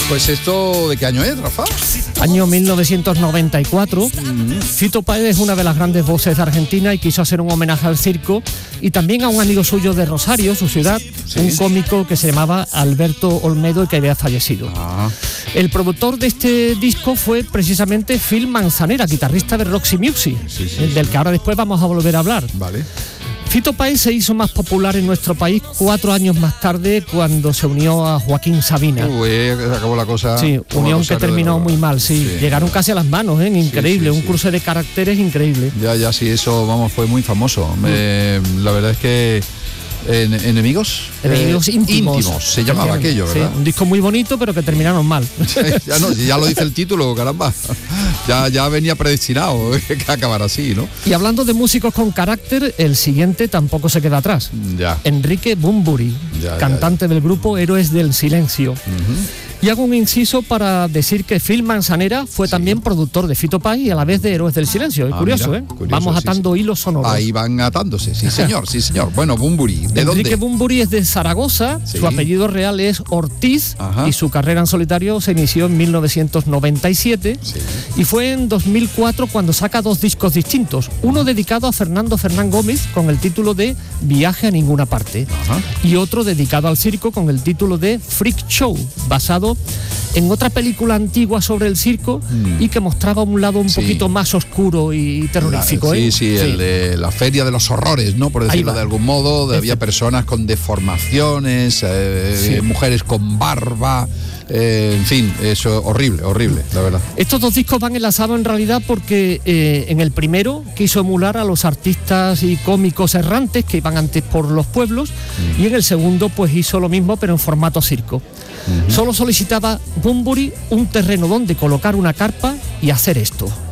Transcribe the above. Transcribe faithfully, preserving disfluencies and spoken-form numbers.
Pues esto, ¿de qué año es, Rafa? Año mil novecientos noventa y cuatro. Mm. Fito Páez es una de las grandes voces de Argentina y quiso hacer un homenaje al circo y también a un amigo suyo de Rosario, su ciudad, ¿sí? Un cómico que se llamaba Alberto Olmedo y que había fallecido. Ah. El productor de este disco fue precisamente Phil Manzanera, guitarrista de Roxy Music, sí, sí, del sí. que ahora después vamos a volver a hablar. Vale. Fito Páez se hizo más popular en nuestro país cuatro años más tarde cuando se unió a Joaquín Sabina. Uy, acabó la cosa. Sí, unión que terminó muy mal, sí. sí. Llegaron casi a las manos, ¿eh? Increíble, sí, sí, un sí. cruce de caracteres increíble. Ya, ya, sí, eso, vamos, fue muy famoso. Mm. Eh, la verdad es que En, enemigos enemigos eh, íntimos. íntimos se llamaba aquello, ¿verdad? Sí, un disco muy bonito pero que terminaron mal. ya, no, ya lo dice el título, caramba. Ya, ya venía predestinado que acabara así, ¿no? Y hablando de músicos con carácter, el siguiente tampoco se queda atrás. Ya. Enrique Bunbury, ya, cantante ya, ya. del grupo Héroes del Silencio. Uh-huh. Y hago un inciso para decir que Phil Manzanera fue sí. también productor de Fito Páez y a la vez de Héroes del Silencio. Es ah, curioso, mira, ¿eh? Curioso, Vamos sí, atando sí. hilos sonoros. Ahí van atándose, sí señor, sí señor. Bueno, Bunbury, ¿de Enrique dónde? Bunbury es de Zaragoza, sí. su apellido real es Ortiz. Ajá. Y su carrera en solitario se inició en mil novecientos noventa y siete sí. y fue en dos mil cuatro cuando saca dos discos distintos. Uno dedicado a Fernando Fernán Gómez con el título de Viaje a ninguna parte. Ajá. Y otro dedicado al circo con el título de Freak Show, basado en otra película antigua sobre el circo mm. y que mostraba un lado un sí. poquito más oscuro y terrorífico. La, ¿eh? Sí, sí, sí, el de la feria de los horrores, ¿no? Por decirlo de algún modo, de, había personas con deformaciones, eh, sí. mujeres con barba, eh, en fin, eso horrible, horrible, la verdad. Estos dos discos van enlazados en realidad porque eh, en el primero quiso emular a los artistas y cómicos errantes que iban antes por los pueblos mm. y en el segundo pues hizo lo mismo pero en formato circo. Uh-huh. Solo solicitaba Bunbury un terreno donde colocar una carpa y hacer esto.